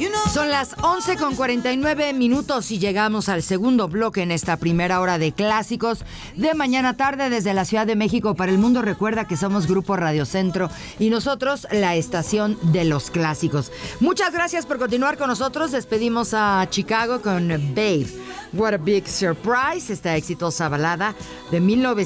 Son las 11:49 y llegamos al segundo bloque en esta primera hora de clásicos de mañana tarde desde la Ciudad de México para el mundo. Recuerda que somos Grupo Radio Centro y nosotros la estación de los clásicos. Muchas gracias por continuar con nosotros. Despedimos a Chicago con Babe, What a Big Surprise, esta exitosa balada de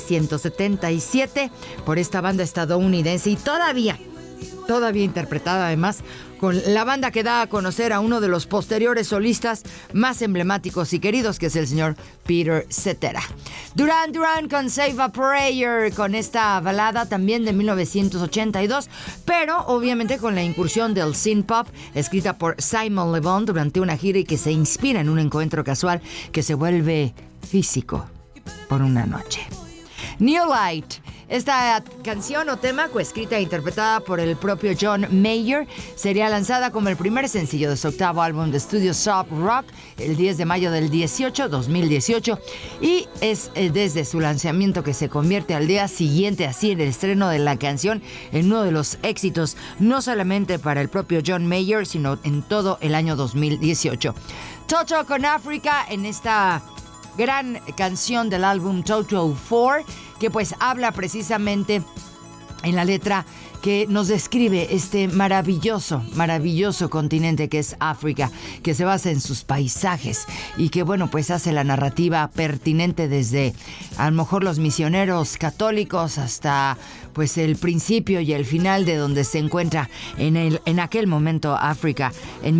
1977 por esta banda estadounidense y todavía interpretada además con la banda que da a conocer a uno de los posteriores solistas más emblemáticos y queridos, que es el señor Peter Cetera. Duran Duran con Save a Prayer, con esta balada también de 1982, pero obviamente con la incursión del synth pop, escrita por Simon Le Bon durante una gira y que se inspira en un encuentro casual que se vuelve físico por una noche. New Light. Esta canción o tema, coescrita e interpretada por el propio John Mayer, sería lanzada como el primer sencillo de su octavo álbum de estudio Soft Rock el 10 de mayo del 2018, y es desde su lanzamiento que se convierte al día siguiente, así en el estreno de la canción, en uno de los éxitos, no solamente para el propio John Mayer, sino en todo el año 2018. Toto con Africa en esta gran canción del álbum Toto 4, que pues habla precisamente en la letra que nos describe este maravilloso continente que es África, que se basa en sus paisajes y que bueno, pues hace la narrativa pertinente desde a lo mejor los misioneros católicos hasta pues el principio y el final de donde se encuentra en aquel momento África en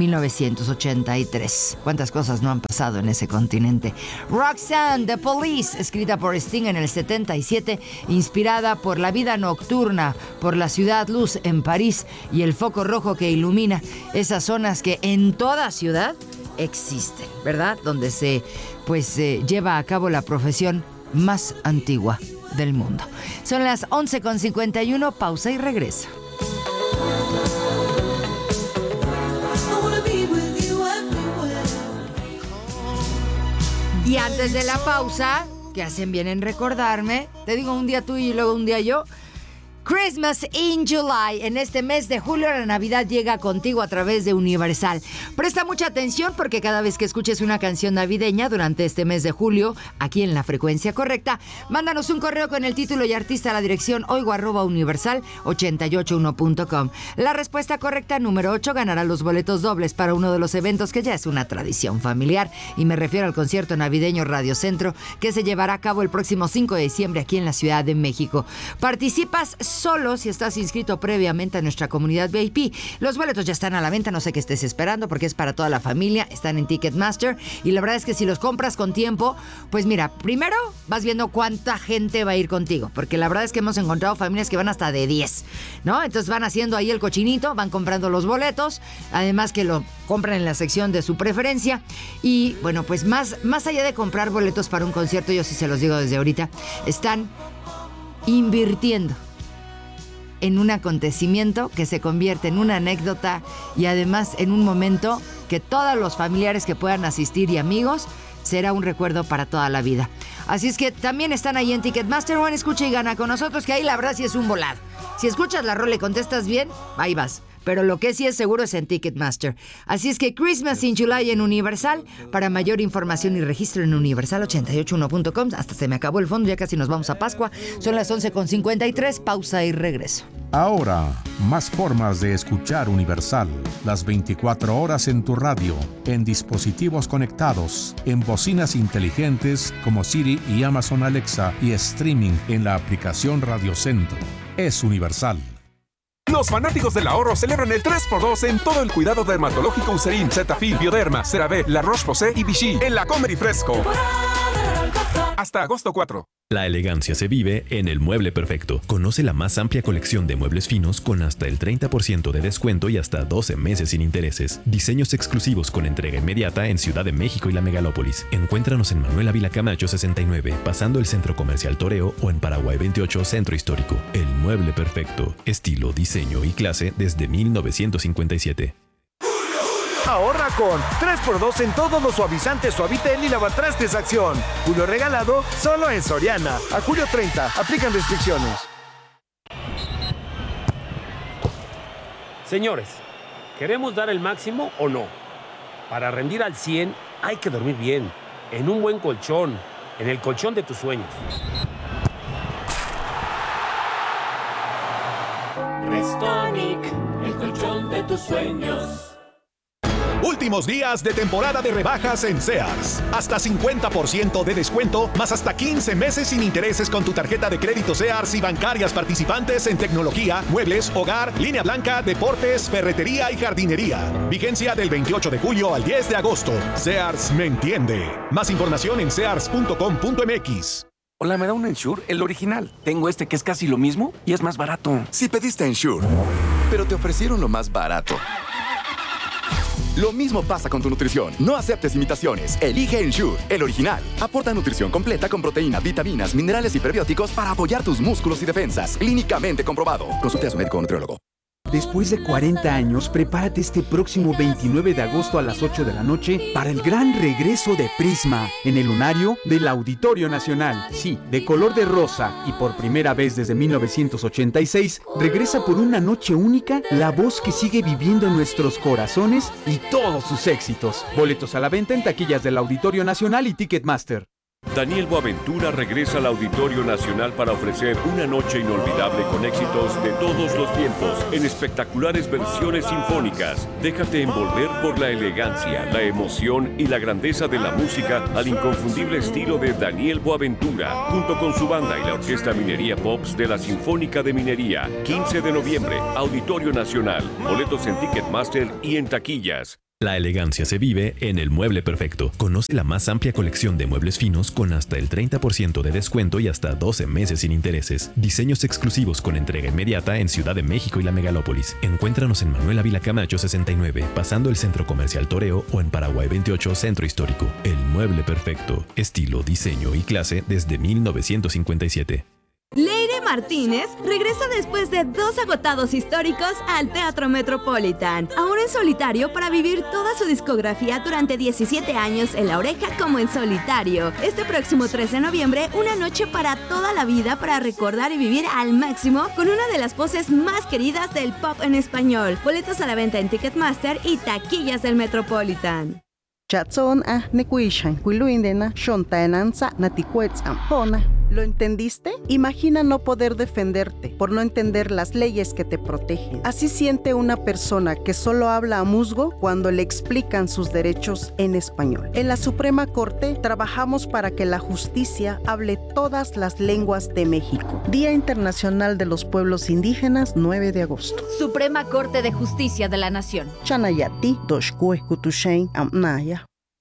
1983. ¿Cuántas cosas no han pasado en ese continente? Roxanne, The Police, escrita por Sting en el 77, inspirada por la vida nocturna, por la ciudad luz en París y el foco rojo que ilumina esas zonas que en toda ciudad existen, ¿verdad? Donde se lleva a cabo la profesión más antigua del mundo. Son las 11:51, pausa y regreso. Y antes de la pausa, que hacen bien en recordarme, te digo un día tú y luego un día yo. Christmas in July. En este mes de julio la Navidad llega contigo a través de Universal. Presta mucha atención porque cada vez que escuches una canción navideña durante este mes de julio, aquí en la frecuencia correcta, mándanos un correo con el título y artista a la dirección oigo@universal881.com. La respuesta correcta, número 8, ganará los boletos dobles para uno de los eventos que ya es una tradición familiar, y me refiero al concierto navideño Radio Centro, que se llevará a cabo el próximo 5 de diciembre aquí en la Ciudad de México. Participas solo si estás inscrito previamente a nuestra comunidad VIP. Los boletos ya están a la venta, no sé qué estés esperando porque es para toda la familia, están en Ticketmaster y la verdad es que si los compras con tiempo, pues mira, primero vas viendo cuánta gente va a ir contigo, porque la verdad es que hemos encontrado familias que van hasta de 10, ¿no? Entonces van haciendo ahí el cochinito, van comprando los boletos, además que lo compran en la sección de su preferencia y bueno, pues más allá de comprar boletos para un concierto, yo sí se los digo desde ahorita, están invirtiendo en un acontecimiento que se convierte en una anécdota y además en un momento que todos los familiares que puedan asistir y amigos será un recuerdo para toda la vida. Así es que también están ahí en Ticketmaster o en Escucha y Gana con nosotros, que ahí la verdad sí es un volado. Si escuchas la rola y contestas bien, ahí vas. Pero lo que sí es seguro es en Ticketmaster. Así es que Christmas in July en Universal. Para mayor información y registro en universal881.com. Hasta se me acabó el fondo, ya casi nos vamos a Pascua. Son las 11:53, pausa y regreso. Ahora, más formas de escuchar Universal. Las 24 horas en tu radio, en dispositivos conectados, en bocinas inteligentes como Siri y Amazon Alexa y streaming en la aplicación Radio Centro. Es Universal. Los fanáticos del ahorro celebran el 3x2 en todo el cuidado dermatológico Eucerin, Cetaphil, Bioderma, CeraVe, La Roche-Posay y Vichy en la Comer y Fresco. Hasta agosto 4. La elegancia se vive en El Mueble Perfecto. Conoce la más amplia colección de muebles finos con hasta el 30% de descuento y hasta 12 meses sin intereses. Diseños exclusivos con entrega inmediata en Ciudad de México y la Megalópolis. Encuéntranos en Manuel Ávila Camacho 69, pasando el Centro Comercial Toreo, o en Paraguay 28, Centro Histórico. El Mueble Perfecto. Estilo, diseño y clase desde 1957. Ahorra con 3x2 en todos los suavizantes Suavitel y lavatrastes Acción. Julio regalado solo en Soriana. A julio 30. Aplican restricciones. Señores, ¿queremos dar el máximo o no? Para rendir al 100 hay que dormir bien, en un buen colchón, en el colchón de tus sueños. Restonic, el colchón de tus sueños. Últimos días de temporada de rebajas en Sears. Hasta 50% de descuento, más hasta 15 meses sin intereses con tu tarjeta de crédito Sears y bancarias participantes en tecnología, muebles, hogar, línea blanca, deportes, ferretería y jardinería. Vigencia del 28 de julio al 10 de agosto. Sears me entiende. Más información en sears.com.mx. Hola, ¿me da un Ensure? El original. Tengo este que es casi lo mismo y es más barato. Si pediste Ensure, pero te ofrecieron lo más barato. Lo mismo pasa con tu nutrición. No aceptes imitaciones. Elige Ensure, el original. Aporta nutrición completa con proteína, vitaminas, minerales y prebióticos para apoyar tus músculos y defensas. Clínicamente comprobado. Consulte a su médico o nutriólogo. Después de 40 años, prepárate este próximo 29 de agosto a las 8 de la noche para el gran regreso de Prisma en el lunario del Auditorio Nacional. Sí, de color de rosa y por primera vez desde 1986, regresa por una noche única la voz que sigue viviendo en nuestros corazones y todos sus éxitos. Boletos a la venta en taquillas del Auditorio Nacional y Ticketmaster. Daniel Boaventura regresa al Auditorio Nacional para ofrecer una noche inolvidable con éxitos de todos los tiempos en espectaculares versiones sinfónicas. Déjate envolver por la elegancia, la emoción y la grandeza de la música al inconfundible estilo de Daniel Boaventura, junto con su banda y la Orquesta Minería Pops de la Sinfónica de Minería. 15 de noviembre, Auditorio Nacional. Boletos en Ticketmaster y en taquillas. La elegancia se vive en El Mueble Perfecto. Conoce la más amplia colección de muebles finos con hasta el 30% de descuento y hasta 12 meses sin intereses. Diseños exclusivos con entrega inmediata en Ciudad de México y la Megalópolis. Encuéntranos en Manuel Ávila Camacho 69, pasando el Centro Comercial Toreo, o en Paraguay 28, Centro Histórico. El Mueble Perfecto. Estilo, diseño y clase desde 1957. Leire Martínez regresa después de 2 agotados históricos al Teatro Metropolitan, ahora en solitario para vivir toda su discografía durante 17 años en La Oreja como en solitario. Este próximo 3 de noviembre, una noche para toda la vida para recordar y vivir al máximo con una de las voces más queridas del pop en español. Boletos a la venta en Ticketmaster y taquillas del Metropolitan. Chatson nekuishan kuiluindena shontaenanza natikuetzampona. ¿Lo entendiste? Imagina no poder defenderte por no entender las leyes que te protegen. Así siente una persona que solo habla a musgo cuando le explican sus derechos en español. En la Suprema Corte trabajamos para que la justicia hable todas las lenguas de México. Día Internacional de los Pueblos Indígenas, 9 de agosto. Suprema Corte de Justicia de la Nación. Chanayati, Doshkue, Kutushain, Amnaya.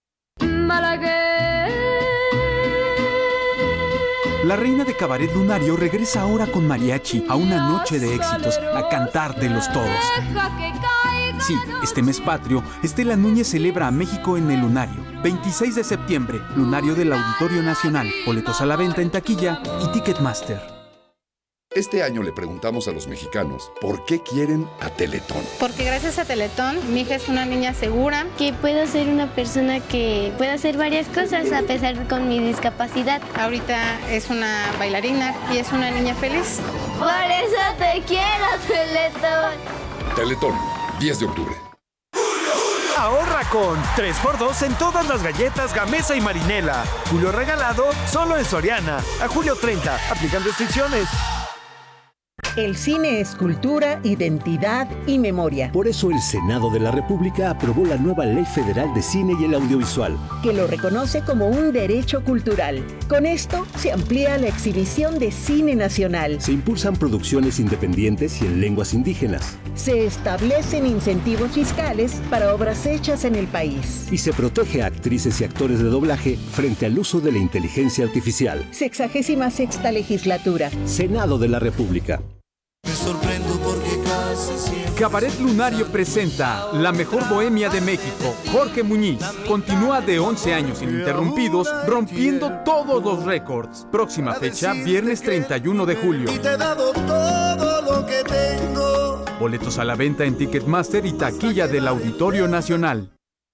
La reina de cabaret lunario regresa ahora con mariachi a una noche de éxitos, a cantártelos todos. Sí, este mes patrio, Estela Núñez celebra a México en el lunario. 26 de septiembre, lunario del Auditorio Nacional. Boletos a la venta en taquilla y Ticketmaster. Este año le preguntamos a los mexicanos por qué quieren a Teletón. Porque gracias a Teletón, mi hija es una niña segura. Que puedo ser una persona que pueda hacer varias cosas a pesar con mi discapacidad. Ahorita es una bailarina y es una niña feliz. Por eso te quiero, Teletón. Teletón, 10 de octubre. Ahorra con 3x2 en todas las galletas Gamesa y Marinela. Julio regalado solo en Soriana. A julio 30. Aplican restricciones. El cine es cultura, identidad y memoria. Por eso el Senado de la República aprobó la nueva Ley Federal de Cine y el Audiovisual, que lo reconoce como un derecho cultural. Con esto se amplía la exhibición de cine nacional. Se impulsan producciones independientes y en lenguas indígenas. Se establecen incentivos fiscales para obras hechas en el país. Y se protege a actrices y actores de doblaje frente al uso de la inteligencia artificial. 66ª legislatura. Senado de la República. Me sorprendo porque casi siempre... Cabaret Lunario presenta La Mejor Bohemia de México. Jorge Muñiz continúa de 11 años ininterrumpidos, rompiendo todos los récords. Próxima fecha, viernes 31 de julio. Y te he dado todo lo que tengo. Boletos a la venta en Ticketmaster y taquilla del Auditorio Nacional.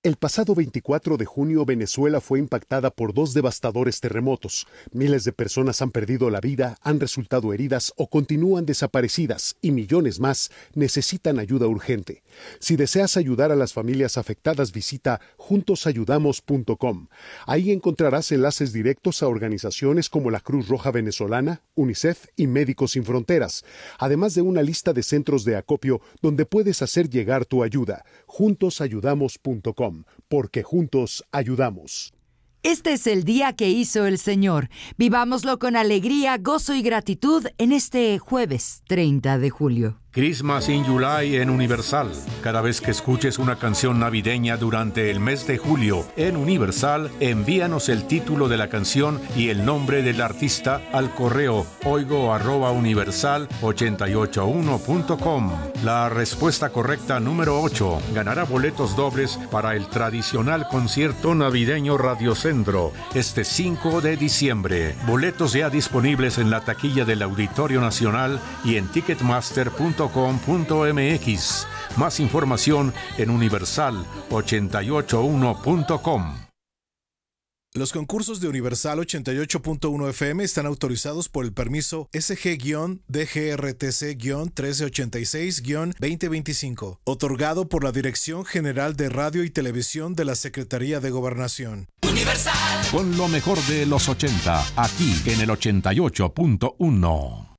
El pasado 24 de junio, Venezuela fue impactada por 2 devastadores terremotos. Miles de personas han perdido la vida, han resultado heridas o continúan desaparecidas y millones más necesitan ayuda urgente. Si deseas ayudar a las familias afectadas, visita juntosayudamos.com. Ahí encontrarás enlaces directos a organizaciones como la Cruz Roja Venezolana, UNICEF y Médicos Sin Fronteras, además de una lista de centros de acopio donde puedes hacer llegar tu ayuda. Juntosayudamos.com. Porque juntos ayudamos. Este es el día que hizo el Señor. Vivámoslo con alegría, gozo y gratitud en este jueves 30 de julio. Christmas in July en Universal. Cada vez que escuches una canción navideña durante el mes de julio en Universal, envíanos el título de la canción y el nombre del artista al correo oigo@universal881.com. La respuesta correcta número 8 ganará boletos dobles para el tradicional concierto navideño Radio Centro este 5 de diciembre. Boletos ya disponibles en la taquilla del Auditorio Nacional y en ticketmaster.com.mx. Más información en universal881.com. Los concursos de Universal 88.1 FM están autorizados por el permiso SG-DGRTC-1386-2025, otorgado por la Dirección General de Radio y Televisión de la Secretaría de Gobernación. Universal. Con lo mejor de los 80, aquí en el 88.1.